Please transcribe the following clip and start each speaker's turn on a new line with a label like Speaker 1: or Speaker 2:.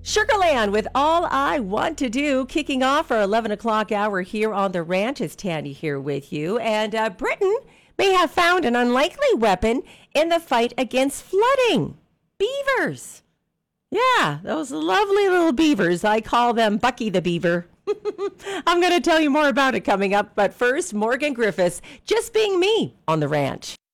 Speaker 1: Sugarland with All I Want to Do, kicking off our 11 o'clock hour here on the ranch. It's Tandy here with you. And Britain may have found an unlikely weapon in the fight against flooding. Beavers. Yeah, those lovely little beavers. I call them Bucky the Beaver. I'm going to tell you more about it coming up. But first, Morgan Griffiths, Just Being Me on the ranch.